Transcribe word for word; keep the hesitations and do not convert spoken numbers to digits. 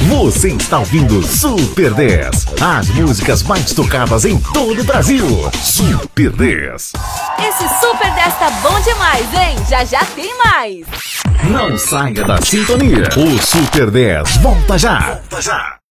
Você está ouvindo Super dez, as músicas mais tocadas em todo o Brasil. Super dez. Esse Super dez tá bom demais, hein? Já já tem mais. Não saia da sintonia. O Super dez volta já. Volta já.